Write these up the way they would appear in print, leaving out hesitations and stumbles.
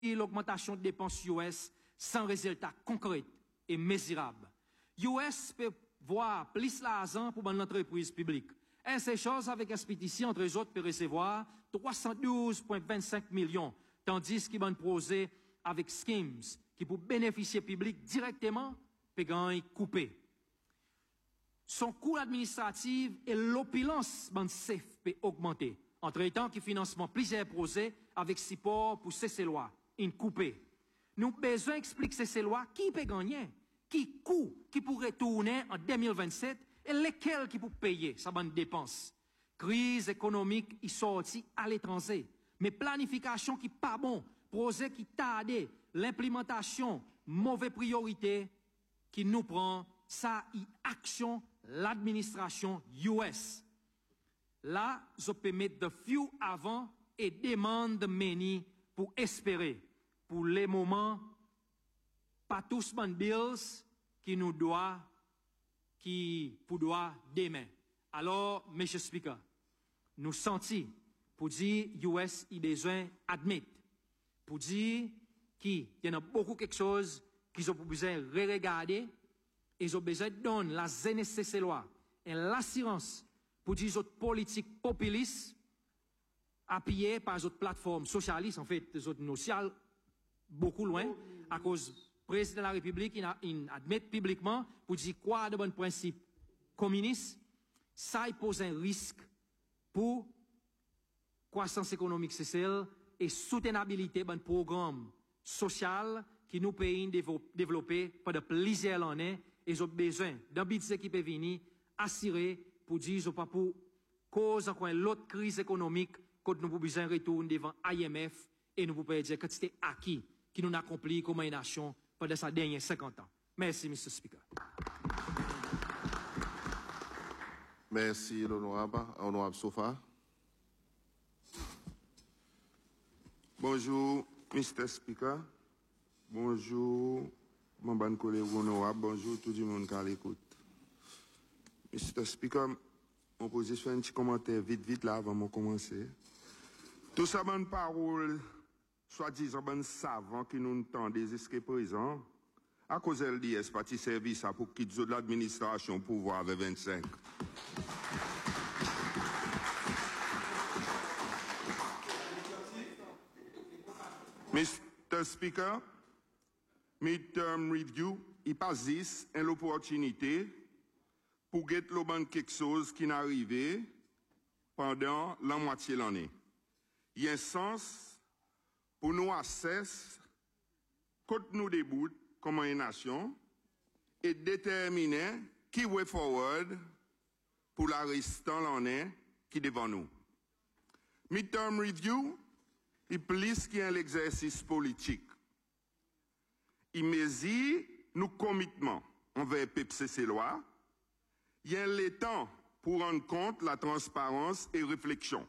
l'augmentation de dépenses US sans résultat concret et mesurable. US peut voir plus l'argent pour une entreprise publique. Et ces choses avec expédition, entre les autres, peut recevoir 312,25 millions, tandis qu'il va un projet avec Schemes, qui pour bénéficier public directement, peut gagner coupé. Son coût administratif et l'opulence de CEF peut augmenter, entre-temps qui financement plusieurs projets avec support pour ces lois, une coupée. Nous besoin d'expliquer ces lois qui peut gagner, qui coût, qui pourrait tourner en 2027 et lesquels qui pour payer sa bonne dépense. Crise économique y sortie à l'étranger, mais planification qui pas bon, projet qui tarde, l'implémentation, mauvaise priorité qui nous prend, ça y action l'administration US. Là, je peux mettre de few avant et demande many pour espérer, pour les moments, pas tous les bills qui nous doit, qui pour doit demain. Alors, Monsieur Speaker, nous sentons pour dire US y besoin admettre, pour dire qu'il y en a beaucoup quelque chose qu'ils ont besoin de regarder, et ils ont besoin de donner la jeunesse loi et l'assurance pour dire autres politiques populistes appuyées par les autres plateformes socialistes, en fait, les autres sociales, beaucoup loin, à cause du président de la République, il admet publiquement pour dire quoi de bon principe communiste, ça il pose un risque pour croissance économique sociale et soutenabilité d'un programme social qui nous pays développer pendant plusieurs années et ils ont besoin d'un budget qui peut venir assurer pour dire pas pour cause encore l'autre crise économique quand nous avons besoin de retourner devant IMF et nous pouvons dire que c'était acquis qui nous a accompli comme une nation pendant ces derniers 50 ans. Merci, Mr. Speaker. Merci, l'honorable Sofa. Bonjour, Mr. Speaker. Bonjour, mon bon collègue honorable. Bonjour, tout le monde qui a l'écoute. Mr. Speaker, mon position un petit commentaire vite là avant de commencer. Tout ça, bonne parole, soi-disant bon savant qui nous entendent jusqu'à présent, à cause de l'LDS, parti service pour quitter de l'administration pouvoir avec 25. Mr. Speaker, midterm review, il passe 10 et l'opportunité pour get le bon quelque chose qui n'arrivait pendant la moitié de l'année. Il y a un sens pour nous assess quand nous déboutent comme une nation et déterminer qui way forward pour la restante l'année qui est devant nous. Midterm review, il plus qu'il y a l'exercice politique. Il mesure nos commitments envers PPCC loi. Il y a le temps pour rendre compte la transparence et réflexion.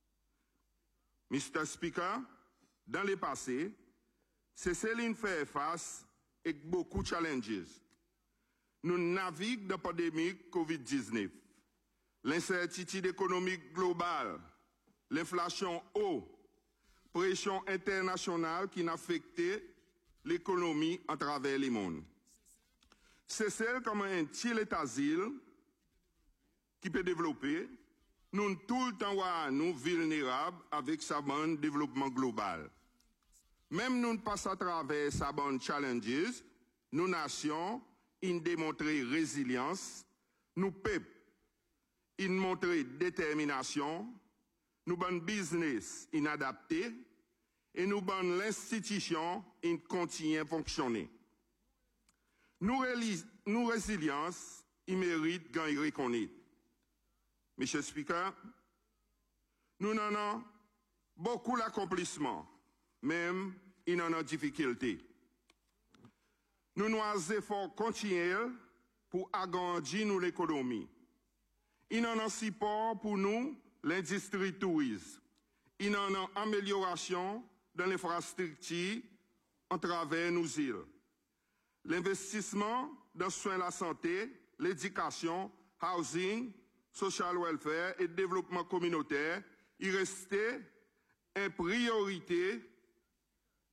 Mr. Speaker, dans le passé, c'est Céline fait face avec beaucoup de challenges. Nous naviguons dans la pandémie COVID-19, l'incertitude économique globale, l'inflation haute, pression internationale qui n'a affecté l'économie à travers le monde. C'est celle comme un petit asile qui peut développer, nous tout le temps nous vulnérables avec sa bonne développement global. Même nous passons à travers sa bonne challenges, nous nations, ils démontrent résilience, nous peuples, ils montrent détermination, nous bon business inadapté, et nous bonne l'institution in continue à fonctionner. Nous résilience, il mérite gagner reconnaître. Monsieur Speaker, nous en avons beaucoup d'accomplissements, même il en a difficulté. Nous avons efforts continuels pour agrandir nous l'économie. Il en a support pour nous l'industrie tourisme. Il en a amélioration dans l'infrastructure en travers nos îles. L'investissement dans soins de la santé, l'éducation, housing, social welfare et développement communautaire, il restait une priorité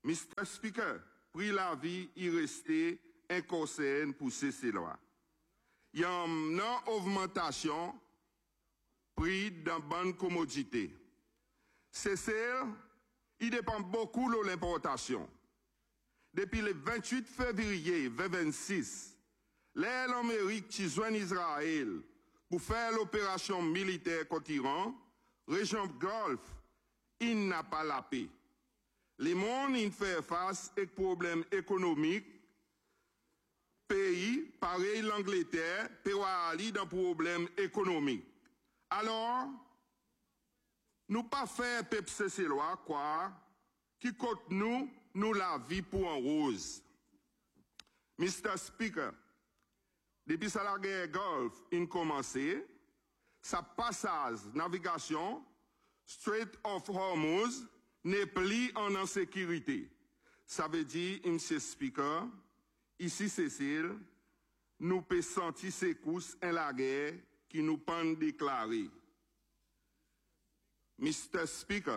Mr. Speaker, pris la vie, il restait un conseil pour cesser loi. Il y a une augmentation prix dans bonne commodité. Cesser, il dépend beaucoup de l'importation. Depuis le 28 février 2026, l'Amérique qui joint Israël pour faire l'opération militaire contre l'Iran, région Golfe, il n'a pas la paix. Le monde il fait face à des problèmes économiques. Pays, pareil l'Angleterre, peut aller dans problème économique. Alors, nous pas faire peuple ces lois, quoi, qui coûte nous la vie pour en rose. Mr. Speaker, depuis que la guerre Golfe a commencé, sa passage navigation Strait of Hormuz n'est plus en insécurité. Ça veut dire, M. Speaker, ici Cécile, nous pouvons sentir secousses en la guerre qui nous peuvent déclarer. Mr. Speaker,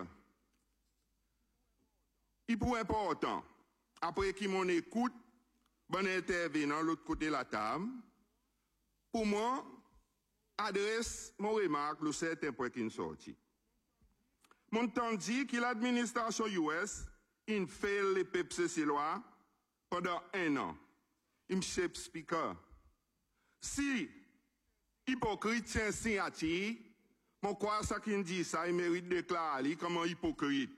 il est important, après qu'il m'en écoute, bon intervenant de l'autre côté de la table, pour moi, adresse mon remarque le certain point qui est sorti. Mon temps dit que l'administration US, il fait les peuples lois pendant 1 an. Monsieur Speaker, si hypocrite tient signature, mon quoi ça qui dit ça, il mérite de déclarer comme un hypocrite.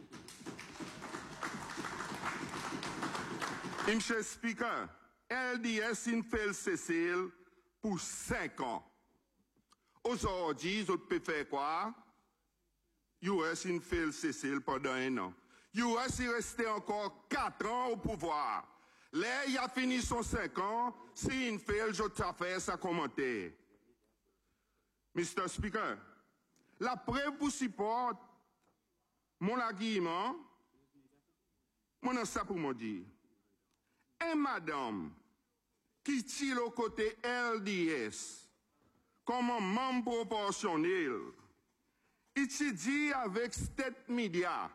Monsieur Speaker, LDS il fait le cesser pour 5 ans. Aujourd'hui, ils peuvent faire quoi? US il fait le cesser pendant 1 an. US il restait encore 4 ans au pouvoir. Là, il a fini son 5 ans. Si il fait, je t'ai fait sa commentaire. Mr. Speaker, la preuve pour support mon argument, mon a ça pour me dire. Et madame qui tire au côté LDS comme un membre proportionnel, étudie avec State Media,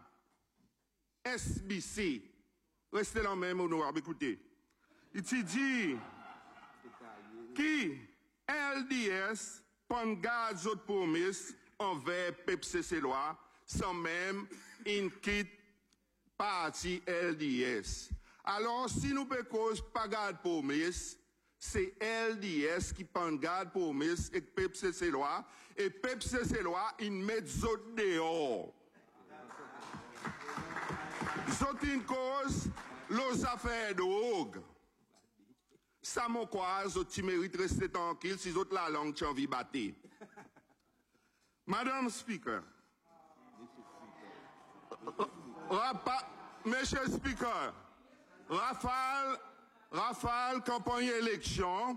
SBC, restez là même, on va écouter. Étudie qui LDS prend garde d'autres promesses envers PPCC loi sans même une quitte parti LDS. Alors, si nous ne cause pas garde promesse, c'est LDS qui prend garde promesse et PPCC loi, et PPCC loi, ils mettent d'autres dehors. C'est une cause, les affaires de drogue. Ça m'a quoi, tu mérites de rester tranquille si autres la langue tu as envie de battre. Madame Speaker, Monsieur Speaker, Rafale campagne élection,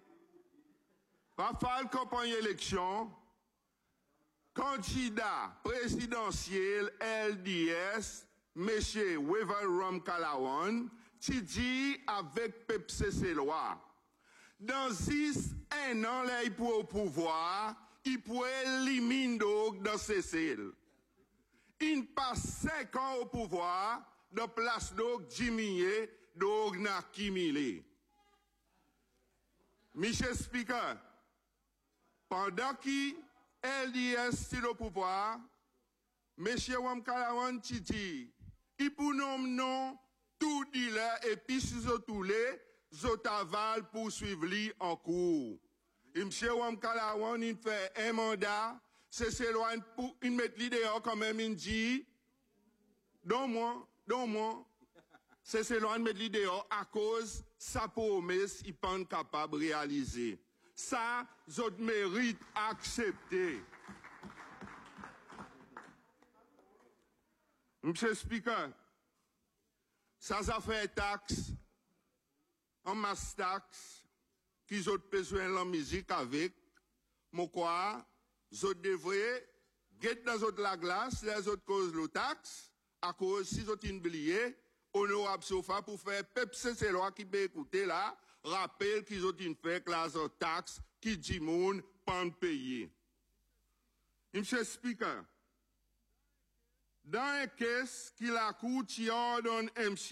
candidat présidentiel LDS, Monsieur Wevel Rom Kalawan, qui dit avec PPCC loi, dans 1 an, là, il pourrait au pouvoir, il pourrait éliminer dans Cécile. Il passe 5 ans au pouvoir, de place d'og diminué, d'og n'a kimilé. Monsieur Speaker, pendant qui LDS est au pouvoir, Monsieur Wam Kalawan dit, il pour non tout dealer et puis si tous les aval poursuivre lui en cours. Et Monsieur Wam Kalawan il fait un mandat, c'est loin pour il met l'idée quand même il dit dans moi c'est loin de mettre l'idée à cause sa promesse il pas capable de réaliser. Ça zot mérite accepter. Monsieur Speaker, ça fait taxe, en masse taxe, qu'ils ont besoin de la musique avec, mon quoi, ils devraient get dans la glace, les autres causes le taxe, à cause si ils ont une billet, honorable sofa pour faire pepse c'est loi qui peut écouter là, rappelle qu'ils ont une fait classe de taxe qui dit moun pas payer. Monsieur Speaker, Dans un cas qui la cour ordonne